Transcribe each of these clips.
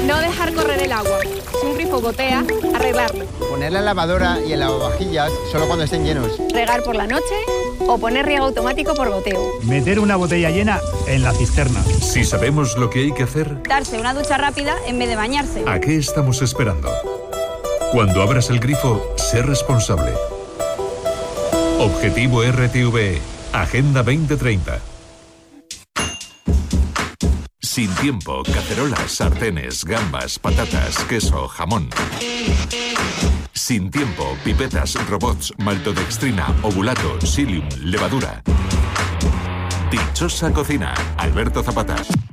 No dejar correr el agua. Si un grifo gotea, arreglarlo. Poner la lavadora y el lavavajillas solo cuando estén llenos. Regar por la noche o poner riego automático por goteo. Meter una botella llena en la cisterna. Si sabemos lo que hay que hacer, Darse una ducha rápida en vez de bañarse. ¿a qué estamos esperando? Cuando abras el grifo, sé responsable. Objetivo RTV, Agenda 2030. Sin tiempo, cacerolas, sartenes, gambas, patatas, queso, jamón. Sin tiempo, pipetas, robots, maltodextrina, ovulato, psyllium, levadura. Dichosa cocina, Alberto Zapata.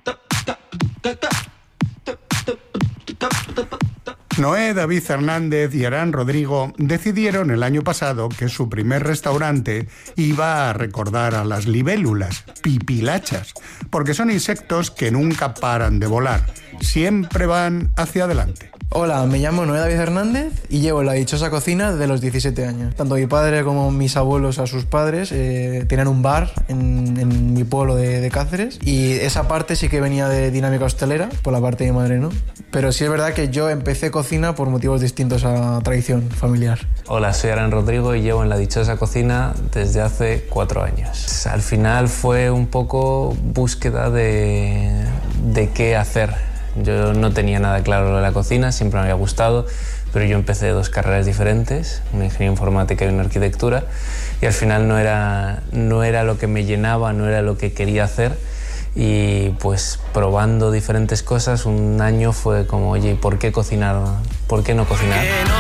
Noé, David Hernández y Arán Rodrigo decidieron el año pasado que su primer restaurante iba a recordar a las libélulas, pipilachas, porque son insectos que nunca paran de volar, siempre van hacia adelante. Hola, me llamo Noé David Hernández y llevo la dichosa cocina desde los 17 años. Tanto mi padre como mis abuelos a sus padres tenían un bar en mi pueblo de Cáceres, y esa parte sí que venía de dinámica hostelera, por la parte de mi madre, ¿no? Pero sí es verdad que yo empecé cocina por motivos distintos a tradición familiar. Hola, soy Arán Rodrigo y llevo en la dichosa cocina desde hace 4 años. Al final fue un poco búsqueda de qué hacer. Yo no tenía nada claro de la cocina, siempre me había gustado, pero yo empecé 2 carreras diferentes, una ingeniería informática y una arquitectura, y al final no era lo que me llenaba, no era lo que quería hacer, y pues probando diferentes cosas, un año fue como, oye, ¿por qué cocinar? ¿Por qué no cocinar?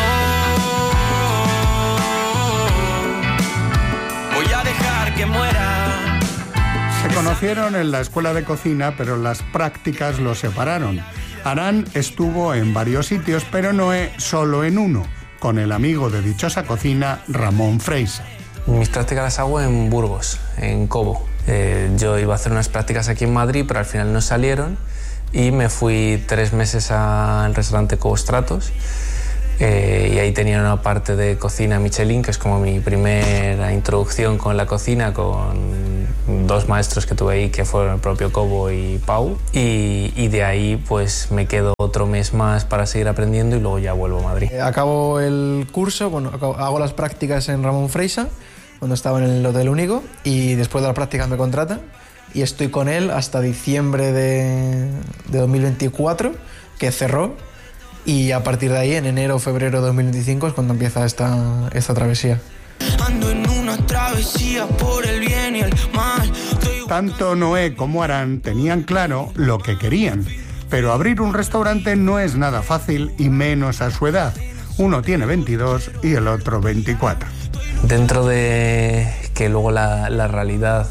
Voy a dejar que muera. Se conocieron en la escuela de cocina, pero las prácticas los separaron. Arán estuvo en varios sitios, pero Noé solo en uno, con el amigo de dichosa cocina, Ramón Freisa. Mis prácticas las hago en Burgos, en Cobo. Yo iba a hacer unas prácticas aquí en Madrid, pero al final no salieron, y me fui 3 meses al restaurante Cobo Stratos. Y ahí tenía una parte de cocina Michelin, que es como mi primera introducción con la cocina, con 2 maestros que tuve ahí, que fueron el propio Cobo y Pau, y de ahí pues me quedo otro mes más para seguir aprendiendo y luego ya vuelvo a Madrid. Acabo el curso, hago las prácticas en Ramón Freisa, cuando estaba en el Hotel Único, y después de las prácticas me contratan y estoy con él hasta diciembre de 2024, que cerró. Y a partir de ahí, en enero o febrero de 2025, es cuando empieza esta travesía. Ando en una travesía por el bien y el mal. Tanto Noé como Arán tenían claro lo que querían, pero abrir un restaurante no es nada fácil, y menos a su edad. Uno tiene 22 y el otro 24. Dentro de que luego la realidad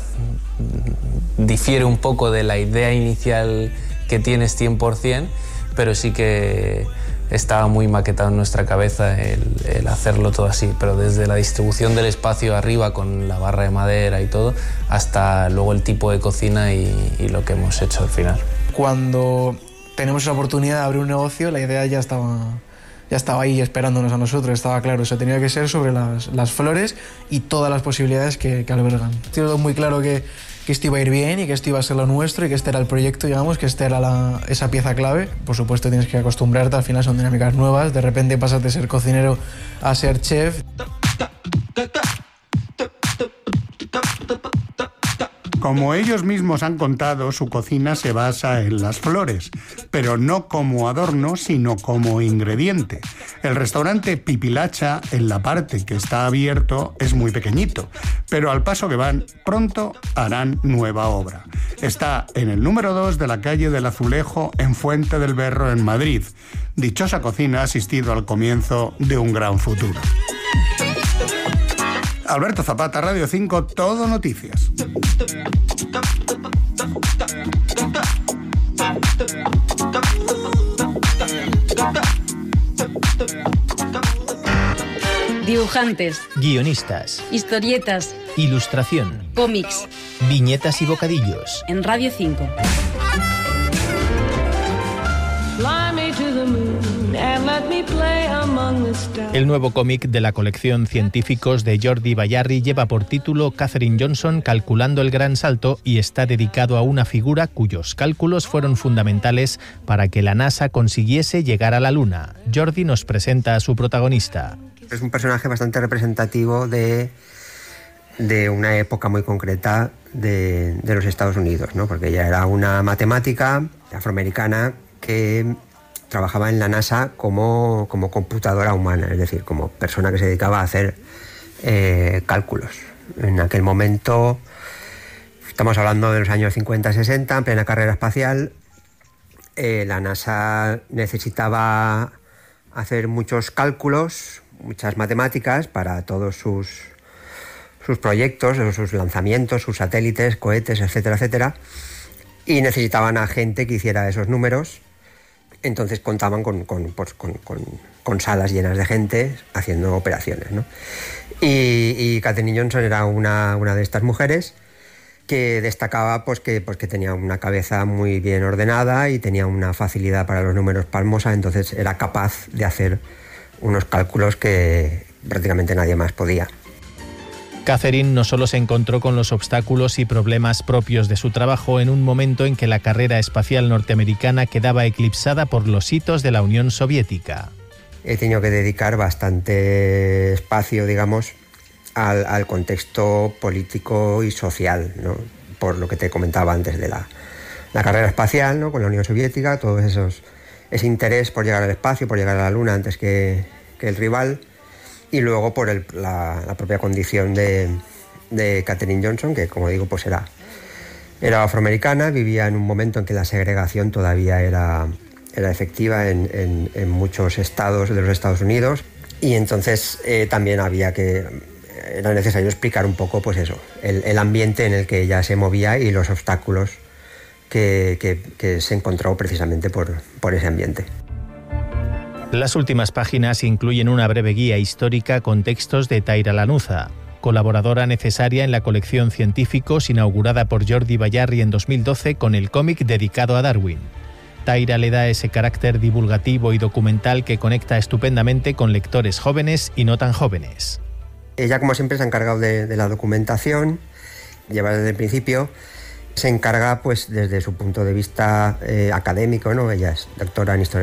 difiere un poco de la idea inicial que tienes 100%, pero sí que estaba muy maquetado en nuestra cabeza el hacerlo todo así, pero desde la distribución del espacio arriba con la barra de madera y todo, hasta luego el tipo de cocina y lo que hemos hecho al final. Cuando tenemos esa oportunidad de abrir un negocio, la idea ya estaba ahí esperándonos a nosotros, estaba claro, eso tenía que ser sobre las flores y todas las posibilidades que albergan. Tengo muy claro que esto iba a ir bien y que esto iba a ser lo nuestro y que este era el proyecto, digamos, que esta era esa pieza clave. Por supuesto tienes que acostumbrarte, al final son dinámicas nuevas, de repente pasas de ser cocinero a ser chef. Como ellos mismos han contado, su cocina se basa en las flores, pero no como adorno, sino como ingrediente. El restaurante Pipilacha, en la parte que está abierto, es muy pequeñito, pero al paso que van, pronto harán nueva obra. Está en el número 2 de la calle del Azulejo, en Fuente del Berro, en Madrid. Dichosa cocina ha asistido al comienzo de un gran futuro. Alberto Zapata, Radio 5, Todo Noticias. Dibujantes, guionistas, historietas, ilustración, cómics, viñetas y bocadillos. En Radio 5. Fly me to the moon and El nuevo cómic de la colección Científicos de Jordi Bayarri lleva por título Katherine Johnson calculando el gran salto y está dedicado a una figura cuyos cálculos fueron fundamentales para que la NASA consiguiese llegar a la Luna. Jordi nos presenta a su protagonista. Es un personaje bastante representativo de una época muy concreta de los Estados Unidos, ¿no? Porque ella era una matemática afroamericana que trabajaba en la NASA como computadora humana, es decir, como persona que se dedicaba a hacer cálculos. En aquel momento, estamos hablando de los años 50-60, en plena carrera espacial, la NASA necesitaba hacer muchos cálculos, muchas matemáticas para todos sus proyectos, sus lanzamientos, sus satélites, cohetes, etcétera, etcétera, y necesitaban a gente que hiciera esos números. Entonces contaban con salas llenas de gente haciendo operaciones, ¿no? Y Katherine Johnson era una de estas mujeres que destacaba pues que tenía una cabeza muy bien ordenada y tenía una facilidad para los números pasmosa, entonces era capaz de hacer unos cálculos que prácticamente nadie más podía. Katherine no solo se encontró con los obstáculos y problemas propios de su trabajo en un momento en que la carrera espacial norteamericana quedaba eclipsada por los hitos de la Unión Soviética. He tenido que dedicar bastante espacio, digamos, al contexto político y social, ¿no? Por lo que te comentaba antes de la carrera espacial, ¿no? Con la Unión Soviética, todo ese interés por llegar al espacio, por llegar a la Luna antes que el rival. Y luego por la propia condición de Katherine Johnson, que como digo, pues era afroamericana, vivía en un momento en que la segregación todavía era efectiva en muchos estados de los Estados Unidos, y entonces también era necesario explicar un poco pues eso, el ambiente en el que ella se movía y los obstáculos que se encontró precisamente por ese ambiente. Las últimas páginas incluyen una breve guía histórica con textos de Taira Lanuza, colaboradora necesaria en la colección Científicos inaugurada por Jordi Bayarri en 2012 con el cómic dedicado a Darwin. Taira le da ese carácter divulgativo y documental que conecta estupendamente con lectores jóvenes y no tan jóvenes. Ella, como siempre, se ha encargado de la documentación, lleva desde el principio. Se encarga, pues, desde su punto de vista académico, ¿no? Ella es doctora en Historia